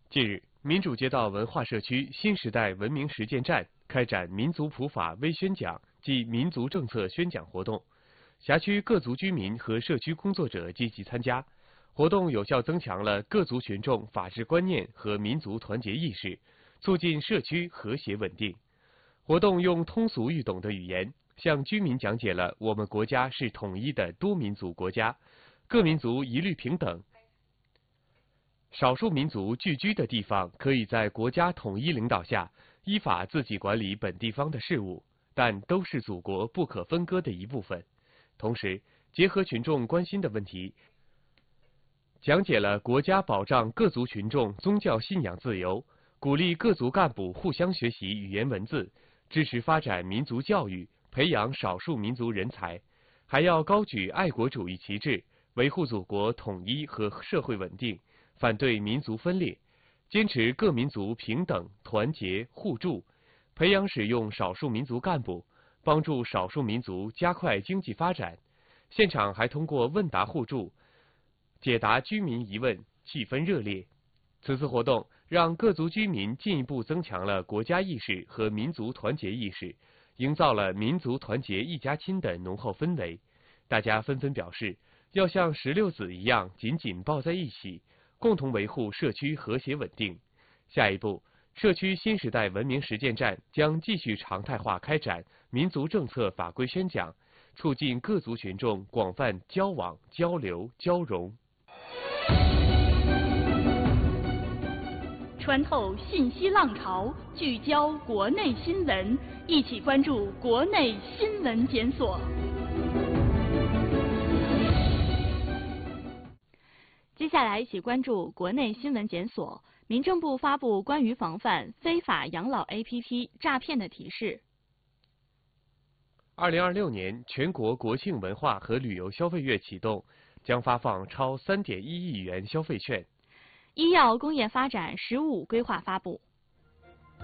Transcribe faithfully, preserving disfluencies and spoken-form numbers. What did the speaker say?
近日，民主街道文化社区新时代文明实践站开展民族普法微宣讲暨民族政策宣讲活动，辖区各族居民和社区工作者积极参加。活动有效增强了各族群众法治观念和民族团结意识，促进社区和谐稳定。活动用通俗易懂的语言，向居民讲解了我们国家是统一的多民族国家，各民族一律平等。少数民族聚居的地方可以在国家统一领导下，依法自己管理本地方的事务，但都是祖国不可分割的一部分。同时，结合群众关心的问题，讲解了国家保障各族群众宗教信仰自由，鼓励各族干部互相学习语言文字，支持发展民族教育，培养少数民族人才，还要高举爱国主义旗帜，维护祖国统一和社会稳定，反对民族分裂，坚持各民族平等、团结、互助，培养使用少数民族干部，帮助少数民族加快经济发展。现场还通过问答互助，解答居民疑问，气氛热烈。此次活动让各族居民进一步增强了国家意识和民族团结意识，营造了民族团结一家亲的浓厚氛围。大家纷纷表示，要像石榴籽一样紧紧抱在一起，共同维护社区和谐稳定。下一步，社区新时代文明实践站将继续常态化开展民族政策法规宣讲，促进各族群众广泛交往、交流、交融。 穿透信息浪潮，聚焦国内新闻，一起关注国内新闻检索。接下来一起关注国内新闻检索。民政部发布关于防范非法养老 A P P 诈骗的提示。 二零二六年全国国庆文化和旅游消费月启动，将发放超三点一亿元消费券。 医药工业发展“十五”规划发布。